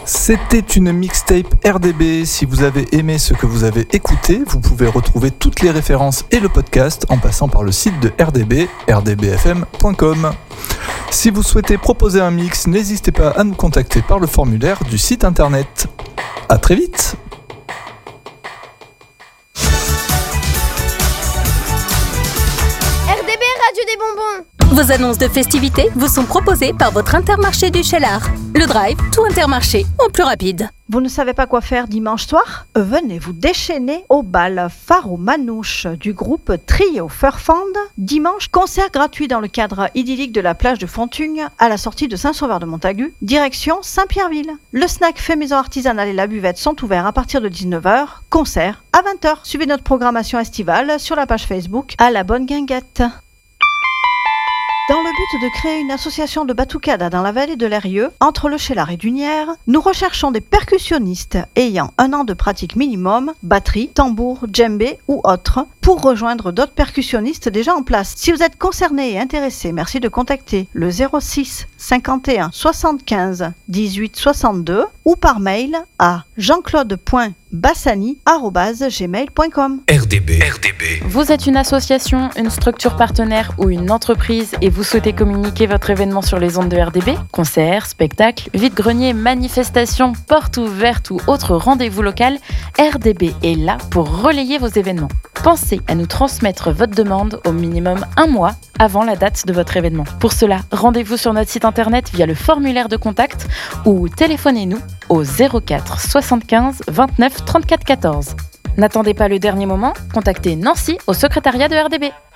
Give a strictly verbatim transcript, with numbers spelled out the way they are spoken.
C'était une mixtape R D B. Si vous avez aimé ce que vous avez écouté, vous pouvez retrouver toutes les références et le podcast en passant par le site de R D B, r d b f m point com. Si vous souhaitez proposer un mix, n'hésitez pas à nous contacter par le formulaire du site internet. À très vite. R D B Radio des bonbons. Vos annonces de festivités vous sont proposées par votre Intermarché du Cheylard. Le Drive, tout Intermarché, en plus rapide. Vous ne savez pas quoi faire dimanche soir ? Venez vous déchaîner au bal Faro Manouche du groupe Trio Furfand. Dimanche, concert gratuit dans le cadre idyllique de la plage de Fontugne à la sortie de Saint-Sauveur-de-Montagu, direction Saint-Pierreville. Le snack fait maison artisanale et la buvette sont ouverts à partir de dix-neuf heures, concert à vingt heures. Suivez notre programmation estivale sur la page Facebook à la bonne guinguette. Dans le but de créer une association de batucada dans la vallée de l'Eyrieux, entre le Cheylard et Dunières, nous recherchons des percussionnistes ayant un an de pratique minimum, batterie, tambour, djembé ou autre, pour rejoindre d'autres percussionnistes déjà en place. Si vous êtes concerné et intéressé, merci de contacter le zéro six cinquante et un soixante-quinze dix-huit soixante-deux ou par mail à jean-claude point bassani arobase gmail point com. R D B. R D B. Vous êtes une association, une structure partenaire ou une entreprise et vous souhaitez communiquer votre événement sur les ondes de R D B ? Concerts, spectacles, vide-greniers, manifestations, portes ouvertes ou autres rendez-vous local, R D B est là pour relayer vos événements. Pensez à nous transmettre votre demande au minimum un mois avant la date de votre événement. Pour cela, rendez-vous sur notre site internet via le formulaire de contact ou téléphonez-nous au zéro quatre soixante-quinze vingt-neuf trente-quatre quatorze. N'attendez pas le dernier moment, contactez Nancy au secrétariat de R D B.